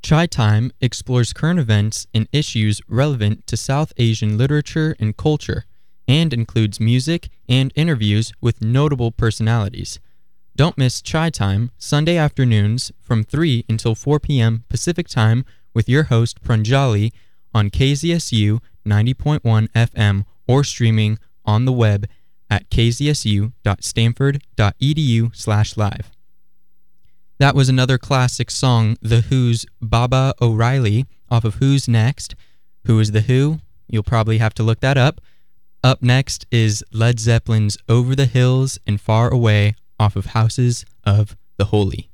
Chai Time explores current events and issues relevant to South Asian literature and culture, and includes music and interviews with notable personalities. Don't miss Chai Time, Sunday afternoons from 3 until 4 p.m. Pacific Time with your host Pranjali on KZSU 90.1 FM or streaming on the web at kzsu.stanford.edu/live. That was another classic song, The Who's Baba O'Riley, off of Who's Next. Who is The Who? You'll probably have to look that up. Up next is Led Zeppelin's Over the Hills and Far Away off of Houses of the Holy.